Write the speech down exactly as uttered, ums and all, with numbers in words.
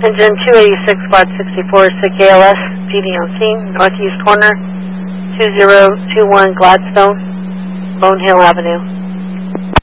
Engine two eighty-six, Squad sixty-four, S I C A L S, P D on scene, northeast corner, two zero two one Gladstone, Bone Hill Avenue.